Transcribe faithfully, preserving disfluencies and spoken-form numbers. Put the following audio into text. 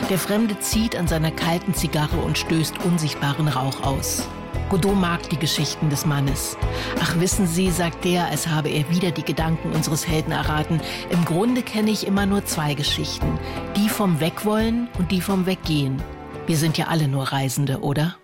Der Fremde zieht an seiner kalten Zigarre und stößt unsichtbaren Rauch aus. Godot mag die Geschichten des Mannes. Ach, wissen Sie, sagt er, als habe er wieder die Gedanken unseres Helden erraten, im Grunde kenne ich immer nur zwei Geschichten. Die vom Wegwollen und die vom Weggehen. Wir sind ja alle nur Reisende, oder?